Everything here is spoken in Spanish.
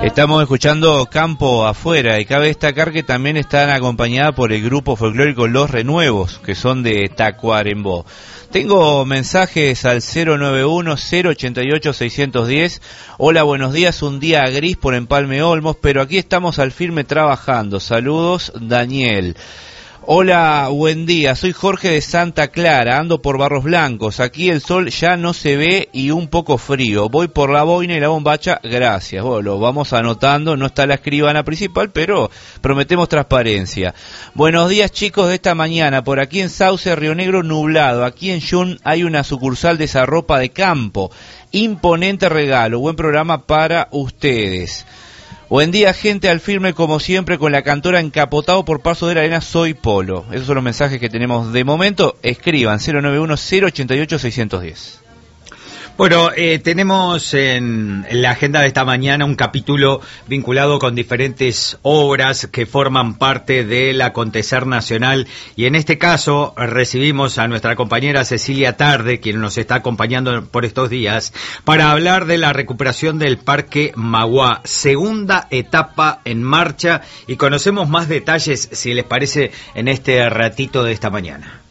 Estamos escuchando Campo Afuera y cabe destacar que también están acompañadas por el grupo folclórico Los Renuevos, que son de Tacuarembó. Tengo mensajes al 091-088-610. Hola, buenos días, un día gris por Empalme Olmos, pero aquí estamos al firme trabajando. Saludos, Daniel. Hola, buen día, soy Jorge de Santa Clara, ando por Barros Blancos, aquí el sol ya no se ve y un poco frío, voy por la boina y la bombacha, gracias, bueno, lo vamos anotando, no está la escribana principal, pero prometemos transparencia. Buenos días chicos de esta mañana, por aquí en Sauce, Río Negro nublado, aquí en Yun hay una sucursal de esa ropa de campo, imponente regalo, buen programa para ustedes. Buen día, gente al firme como siempre con la cantora Encapotado por Paso de la Arena, soy Polo. Esos son los mensajes que tenemos de momento. Escriban 091-088-610. Bueno, tenemos en la agenda de esta mañana un capítulo vinculado con diferentes obras que forman parte del acontecer nacional y en este caso recibimos a nuestra compañera Cecilia Tarde, quien nos está acompañando por estos días, para hablar de la recuperación del Parque Magua, segunda etapa en marcha, y conocemos más detalles, si les parece, en este ratito de esta mañana.